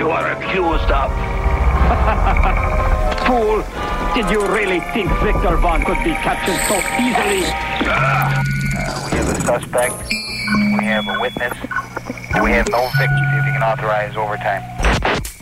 you are accused of. Fool! Did you really think Victor Vaughn could be captured so easily? We have a suspect. We have a witness. We have no victims. If you can authorize overtime.